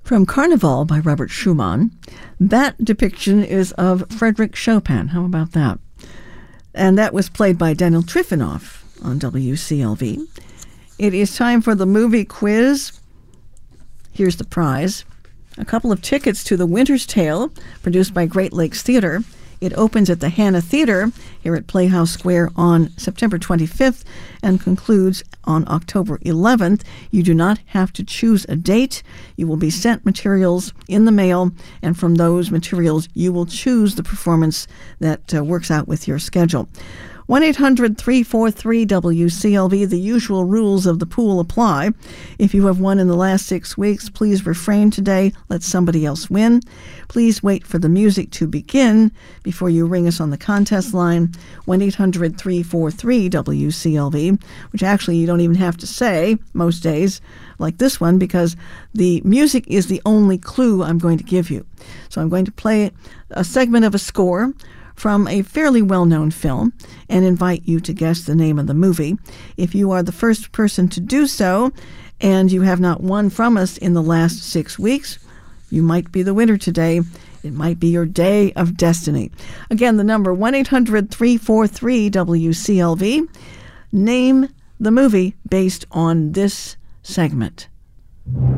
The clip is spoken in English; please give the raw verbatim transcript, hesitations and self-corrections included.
From Carnival by Robert Schumann, that depiction is of Frédéric Chopin. How about that? And that was played by Daniel Trifonov on W C L V. It is time for the movie quiz. Here's the prize. A couple of tickets to The Winter's Tale, produced by Great Lakes Theater. It opens at the Hannah Theater here at Playhouse Square on September twenty-fifth and concludes on October eleventh. You do not have to choose a date. You will be sent materials in the mail, and from those materials, you will choose the performance that uh, works out with your schedule. one eight hundred three four three W C L V. The usual rules of the pool apply. If you have won in the last six weeks, please refrain today. Let somebody else win. Please wait for the music to begin before you ring us on the contest line, one eight hundred three four three W C L V, which actually you don't even have to say most days like this one, because the music is the only clue I'm going to give you. So I'm going to play a segment of a score from a fairly well-known film and invite you to guess the name of the movie. If you are the first person to do so and you have not won from us in the last six weeks, you might be the winner today. It might be your day of destiny. Again, the number one eight hundred three four three W C L V. Name the movie based on this segment.